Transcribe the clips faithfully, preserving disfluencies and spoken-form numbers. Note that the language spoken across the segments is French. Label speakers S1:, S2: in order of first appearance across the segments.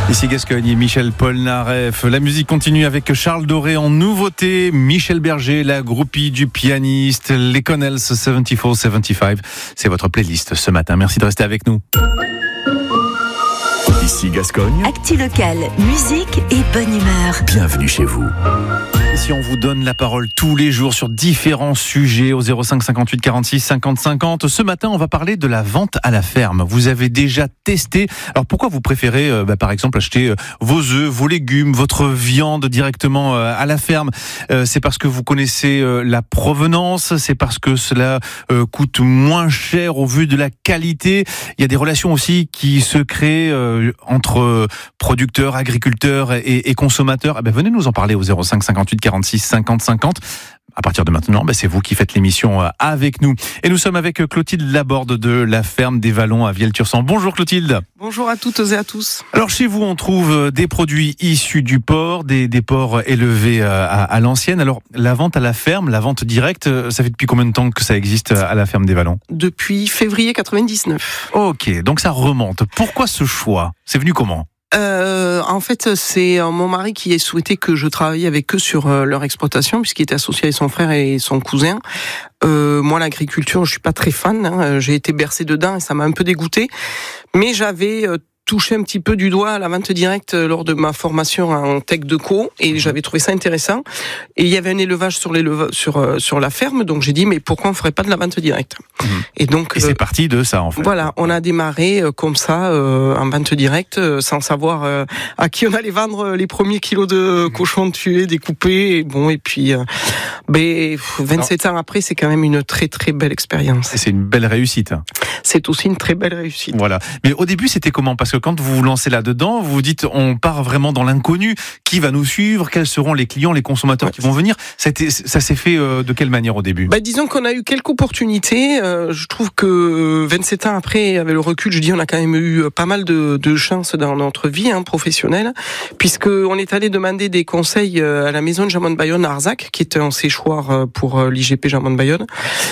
S1: Ici Gascogne et Michel Polnareff. La musique continue avec Charles Doré en nouveauté, Michel Berger, la groupie du pianiste, les Connells soixante-quatre soixante-quinze. C'est votre playlist ce matin. Merci de rester avec nous.
S2: Ici Gascogne.
S3: Actu locale, musique et bonne humeur.
S2: Bienvenue chez vous.
S1: Ici, on vous donne la parole tous les jours sur différents sujets au zéro cinq cinquante-huit quarante-six cinquante cinquante. Ce matin, on va parler de la vente à la ferme. Vous avez déjà testé. Alors, pourquoi vous préférez, euh, bah, par exemple, acheter euh, vos œufs, vos légumes, votre viande directement euh, à la ferme? euh, C'est parce que vous connaissez euh, la provenance. C'est parce que cela euh, coûte moins cher au vu de la qualité. Il y a des relations aussi qui se créent euh, entre producteurs, agriculteurs et, et consommateurs. Eh ben, venez nous en parler au zéro cinq cinquante-huit quarante-six cinquante cinquante. À partir de maintenant, ben c'est vous qui faites l'émission avec nous. Et nous sommes avec Clotilde Laborde de la ferme des Vallons à Vielle-Tursan. Bonjour Clotilde.
S4: Bonjour à toutes et à tous.
S1: Alors chez vous, on trouve des produits issus du porc, des, des porcs élevés à, à l'ancienne. Alors la vente à la ferme, la vente directe, ça fait depuis combien de temps que ça existe à la ferme des Vallons?
S4: Depuis février quatre-vingt-dix-neuf.
S1: Ok, donc ça remonte. Pourquoi ce choix? C'est venu comment?
S4: Euh, en fait, c'est mon mari qui a souhaité que je travaille avec eux sur leur exploitation, puisqu'il était associé avec son frère et son cousin. Euh, moi, l'agriculture, je suis pas très fan. Hein. J'ai été bercé dedans et ça m'a un peu dégoûté. Mais j'avais euh, touché un petit peu du doigt à la vente directe lors de ma formation en tech de co, et j'avais trouvé ça intéressant. Et il y avait un élevage sur l'éleva- sur euh, sur la ferme, donc j'ai dit mais pourquoi on ferait pas de la vente directe? Mmh. Et donc
S1: et c'est euh, parti de ça en fait.
S4: Voilà, on a démarré euh, comme ça euh, en vente directe, euh, sans savoir euh, à qui on allait vendre les premiers kilos de cochons tués, découpés. Et bon, et puis euh, ben vingt-sept Alors, ans après, c'est quand même une très très belle expérience.
S1: Et c'est une belle réussite.
S4: C'est aussi une très belle réussite.
S1: Voilà. Mais au début, c'était comment? Parce que quand vous vous lancez là-dedans, vous vous dites, on part vraiment dans l'inconnu. Qui va nous suivre? Quels seront les clients, les consommateurs ouais. qui vont venir? Ça, a été, ça s'est fait euh, de quelle manière au début?
S4: Bah, disons qu'on a eu quelques opportunités. Euh, je trouve que vingt-sept ans après, avec le recul, je dis, on a quand même eu pas mal de, de chance dans notre vie hein, professionnelle, puisque on est allé demander des conseils à la maison de Jamon de Bayonne à Arzac, qui était un séchoir pour l'I G P Jamon de Bayonne.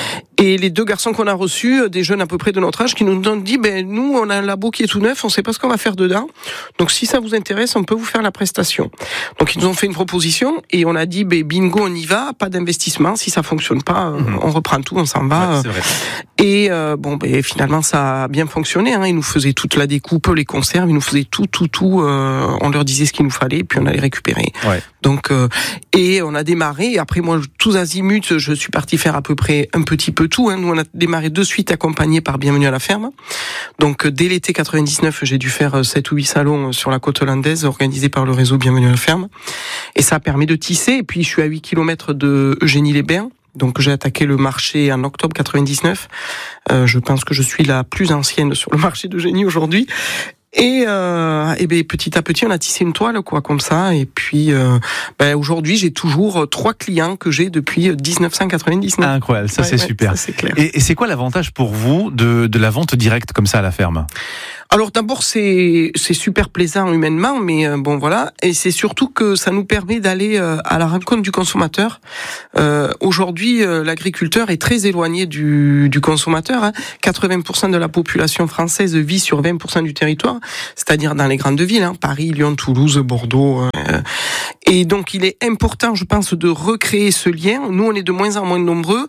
S4: Et les deux garçons qu'on a reçus, des jeunes à peu près de notre âge, qui nous ont dit, ben nous, on a un labo qui est tout neuf, on sait pas ce qu'on va faire dedans. Donc si ça vous intéresse, on peut vous faire la prestation. Donc ils nous ont fait une proposition et on a dit, ben bingo, on y va, pas d'investissement. Si ça fonctionne pas, mmh. on reprend tout, on s'en va.
S1: Ouais, c'est vrai.
S4: Et euh, bon, ben finalement ça a bien fonctionné. Hein. Ils nous faisaient toute la découpe, les conserves, ils nous faisaient tout, tout, tout. Euh, on leur disait ce qu'il nous fallait, puis on allait récupérer.
S1: Ouais.
S4: Donc euh, et on a démarré. Et après moi, tous azimuts, je suis parti faire à peu près un petit peu tout. Hein. Nous on a démarré de suite accompagné par Bienvenue à la ferme. Donc dès l'été quatre-vingt-dix-neuf, j'ai dû faire sept ou huit salons sur la côte hollandaise organisés par le réseau Bienvenue à la ferme. Et ça a permis de tisser. Et puis je suis à huit kilomètres de Eugénie-les-Bains. Donc j'ai attaqué le marché en octobre quatre-vingt-dix-neuf. Euh, je pense que je suis la plus ancienne sur le marché d'Eugénie aujourd'hui. Et, euh, et ben petit à petit on a tissé une toile quoi comme ça. Et puis euh, ben aujourd'hui j'ai toujours trois clients que j'ai depuis dix-neuf cent quatre-vingt-dix-neuf.
S1: Ah, incroyable, ça ouais, c'est ouais, super.
S4: Ça, c'est clair.
S1: Et, et c'est quoi l'avantage pour vous de, de la vente directe comme ça à la ferme?
S4: Alors d'abord c'est c'est super plaisant humainement, mais euh, bon voilà, et c'est surtout que ça nous permet d'aller euh, à la rencontre du consommateur. Euh, aujourd'hui, euh, l'agriculteur est très éloigné du du consommateur. Hein. quatre-vingts pour cent de la population française vit sur vingt pour cent du territoire, c'est-à-dire dans les grandes villes, hein, Paris, Lyon, Toulouse, Bordeaux. Euh, et donc il est important, je pense, de recréer ce lien. Nous, on est de moins en moins nombreux,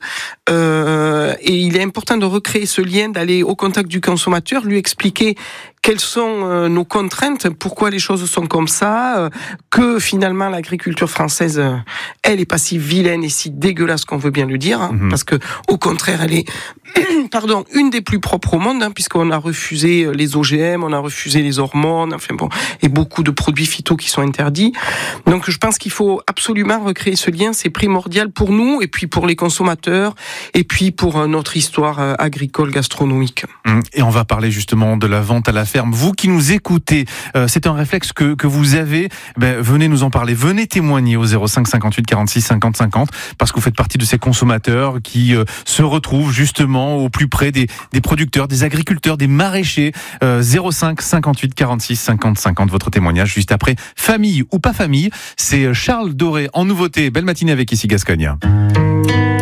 S4: euh, et il est important de recréer ce lien, d'aller au contact du consommateur, lui expliquer quelles sont euh, nos contraintes, pourquoi les choses sont comme ça, euh, que finalement l'agriculture française, euh, elle est pas si vilaine et si dégueulasse qu'on veut bien le dire, hein, mmh. parce que au contraire, elle est, pardon, une des plus propres au monde, hein, puisqu'on a refusé les O G M, on a refusé les hormones, enfin bon, et beaucoup de produits phyto qui sont interdits. Donc je pense qu'il faut absolument recréer ce lien, c'est primordial pour nous et puis pour les consommateurs et puis pour euh, notre histoire euh, agricole gastronomique.
S1: Et on va parler justement de la vente à la ferme. Vous qui nous écoutez, euh, c'est un réflexe que, que vous avez, ben, venez nous en parler, venez témoigner au zéro cinq cinquante-huit quarante-six cinquante cinquante, parce que vous faites partie de ces consommateurs qui euh, se retrouvent justement au plus près des, des producteurs, des agriculteurs, des maraîchers. euh, zéro cinq cinquante-huit quarante-six cinquante cinquante, votre témoignage juste après. Famille ou pas famille, c'est Charles Doré en nouveauté. Belle matinée avec Ici Gascogne.